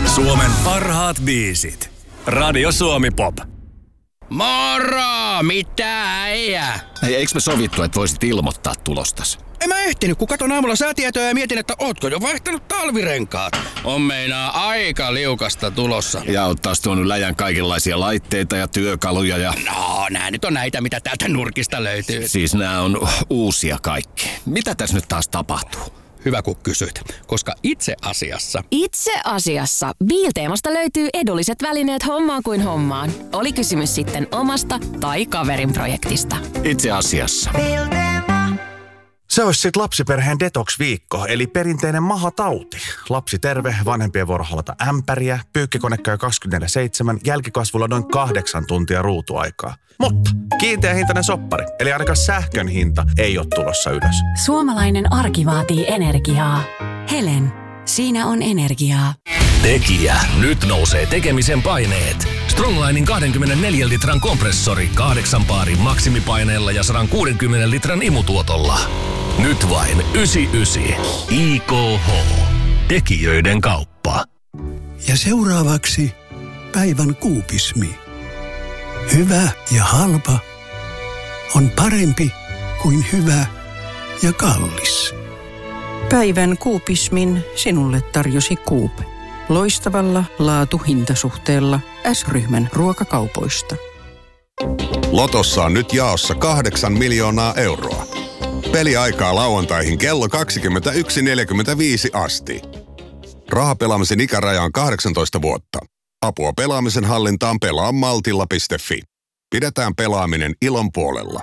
Suomen parhaat biisit. Radio Suomi Pop. Moro! Mitä äijä? Hei, eikö me sovittu, että voisit ilmoittaa tulostas? En mä ehtinyt, kun katon aamulla säätietoja ja mietin, että ootko jo vaihtanut talvirenkaat. On meinaa aika liukasta tulossa. Ja oot taas tuonut läjän kaikenlaisia laitteita ja työkaluja ja... No, nää nyt on näitä, mitä täältä nurkista löytyy. Siis nää on uusia kaikki. Mitä tässä nyt taas tapahtuu? Hyvä kun kysyt, koska itse asiassa Wheel-teemasta löytyy edulliset välineet hommaan kuin hommaan. Oli kysymys sitten omasta tai kaverin projektista. Itse asiassa. Se olisi sitten lapsiperheen detox-viikko, eli perinteinen mahatauti. Lapsi terve, vanhempien vuoro halata ämpäriä, pyykkikone käy 24/7, jälkikasvulla noin 8 tuntia ruutuaikaa. Mutta kiinteä hintainen soppari, eli ainakaan sähkön hinta ei ole tulossa ylös. Suomalainen arki vaatii energiaa. Helen, siinä on energiaa. Tekijä. Nyt nousee tekemisen paineet. Stronglinin 24 litran kompressori 8 paarin maksimipaineella ja 160 litran imutuotolla. Nyt vain 99. IKH. Tekijöiden kauppa. Ja seuraavaksi päivän kuupismi. Hyvä ja halpa on parempi kuin hyvä ja kallis. Päivän kuupismin sinulle tarjosi Coop. Loistavalla laatu-hintasuhteella S-ryhmän ruokakaupoista. Lotossa on nyt jaossa 8 miljoonaa euroa. Peliaikaa lauantaihin kello 21.45 asti. Rahapelaamisen ikäraja on 18 vuotta. Apua pelaamisen hallintaan pelaa maltilla.fi. Pidetään pelaaminen ilon puolella.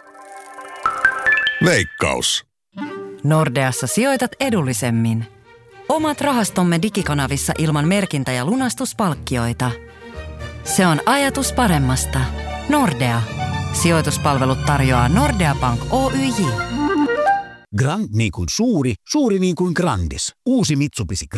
Veikkaus. Nordeassa sijoitat edullisemmin. Omat rahastomme digikanavissa ilman merkintä- ja lunastuspalkkioita. Se on ajatus paremmasta. Nordea. Sijoituspalvelut tarjoaa Nordea Bank Oyj. Grand niin kuin suuri, suuri niin kuin Grandis. Uusi Mitsubishi